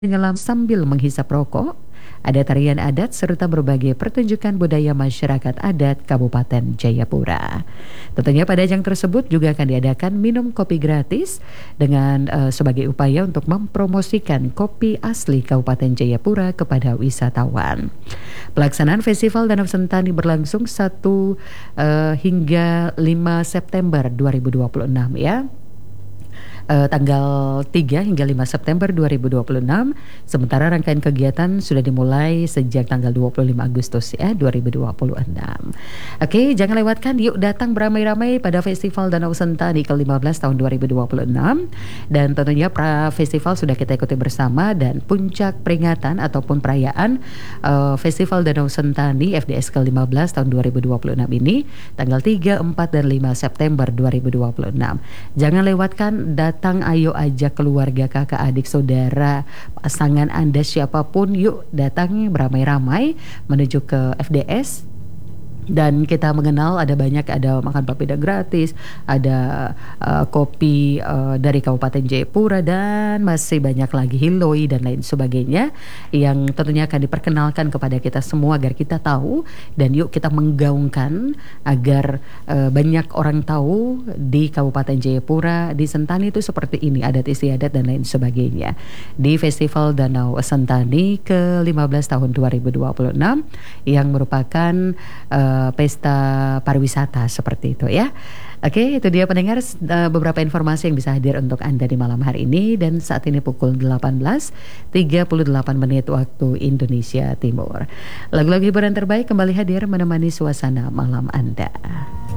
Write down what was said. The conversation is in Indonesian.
menyelam sambil menghisap rokok, ada tarian adat serta berbagai pertunjukan budaya masyarakat adat Kabupaten Jayapura. Tentunya pada ajang tersebut juga akan diadakan minum kopi gratis dengan sebagai upaya untuk mempromosikan kopi asli Kabupaten Jayapura kepada wisatawan. Pelaksanaan Festival Danau Sentani berlangsung 1 hingga 5 September 2026 ya. Tanggal 3 hingga 5 September 2026. Sementara rangkaian kegiatan sudah dimulai sejak tanggal 25 Agustus ya 2026. Oke, jangan lewatkan, yuk datang beramai-ramai pada Festival Danau Sentani ke-15 tahun 2026. Dan tentunya festival sudah kita ikuti bersama, dan puncak peringatan ataupun perayaan Festival Danau Sentani FDS ke-15 tahun 2026 ini tanggal 3, 4 dan 5 September 2026. Jangan lewatkan, datang, ayo ajak keluarga, kakak, adik, saudara, pasangan Anda, siapapun, yuk datang beramai-ramai menuju ke FDS. Dan kita mengenal ada makan papeda gratis, ada kopi dari Kabupaten Jayapura, dan masih banyak lagi hiloi dan lain sebagainya yang tentunya akan diperkenalkan kepada kita semua agar kita tahu, dan yuk kita menggaungkan agar banyak orang tahu di Kabupaten Jayapura, di Sentani itu seperti ini adat istiadat dan lain sebagainya. Di Festival Danau Sentani ke-15 tahun 2026 yang merupakan pesta pariwisata seperti itu ya. Oke, itu dia pendengar beberapa informasi yang bisa hadir untuk Anda di malam hari ini, dan saat ini pukul 18.38 menit waktu Indonesia Timur. Lagu-lagu hiburan terbaik kembali hadir menemani suasana malam Anda.